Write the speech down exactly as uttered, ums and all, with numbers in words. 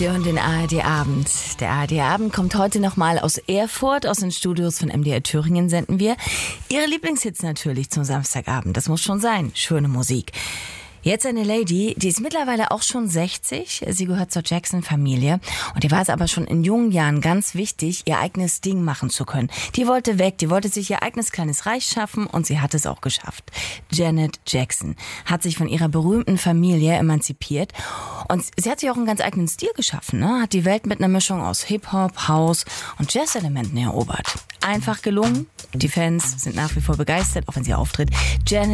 Sie hören den A R D-Abend. Der A R D-Abend kommt heute nochmal aus Erfurt. Aus den Studios von M D R Thüringen senden wir Ihre Lieblingshits natürlich zum Samstagabend. Das muss schon sein. Schöne Musik. Jetzt eine Lady, die ist mittlerweile auch schon sechzig. Sie gehört zur Jackson-Familie. Und die war es aber schon in jungen Jahren ganz wichtig, ihr eigenes Ding machen zu können. Die wollte weg, die wollte sich ihr eigenes kleines Reich schaffen und sie hat es auch geschafft. Janet Jackson hat sich von ihrer berühmten Familie emanzipiert. Und sie hat sich auch einen ganz eigenen Stil geschaffen, ne? Hat die Welt mit einer Mischung aus Hip-Hop, House und Jazz-Elementen erobert. Einfach gelungen. Die Fans sind nach wie vor begeistert, auch wenn sie auftritt. Janet